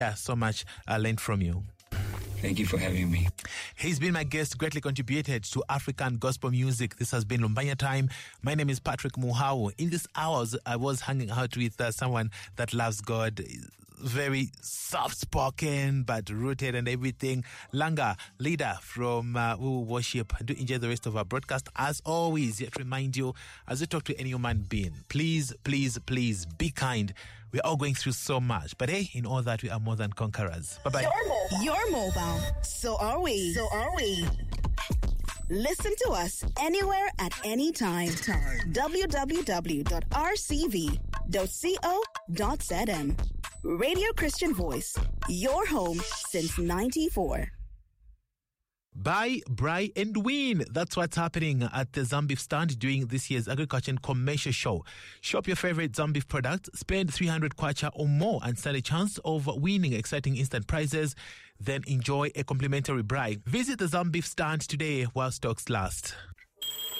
so much learned from you. Thank you for having me. He's been my guest, greatly contributed to African gospel music. This has been Lumbanya Time. My name is Patrick Muhau. In these hours, I was hanging out with someone that loves God, very soft-spoken, but rooted and everything. Langa, leader from We Will Worship. Do enjoy the rest of our broadcast. As always, yet remind you, as you talk to any human being, please, please, please be kind. We're all going through so much. But hey, in all that, we are more than conquerors. Bye-bye. You're mobile. So are we. Listen to us anywhere at any time. www.rcv.co.zm. Radio Christian Voice. Your home since 94. Buy, buy, and win. That's what's happening at the Zambif stand during this year's Agriculture and Commercial Show. Shop your favorite Zambif products, spend 300 kwacha or more, and stand a chance of winning exciting instant prizes. Then enjoy a complimentary braai. Visit the Zambif stand today while stocks last.